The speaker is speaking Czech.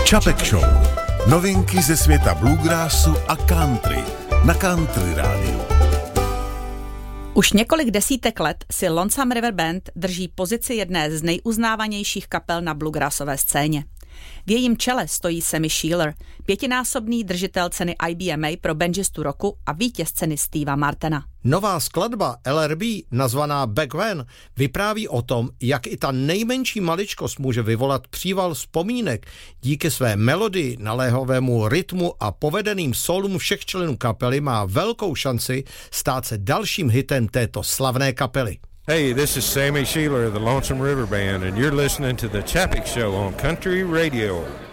Čapek Show. Novinky ze světa bluegrassu a country na Country rádiu. Už několik desítek let si Lonesome River Band drží pozici jedné z nejuznávanějších kapel na bluegrassové scéně. V jejím čele stojí Sammy Shelor, 5násobný držitel ceny IBMA pro banjistu roku a vítěz ceny Steva Martina. Nová skladba LRB, nazvaná Back When, vypráví o tom, jak i ta nejmenší maličkost může vyvolat příval vzpomínek díky své melodii, naléhovému rytmu a povedeným solům všech členů kapely má velkou šanci stát se dalším hitem této slavné kapely. Hey, this is Sammy Shelor of the Lonesome River Band, and you're listening to the Chapek Show on Country Radio.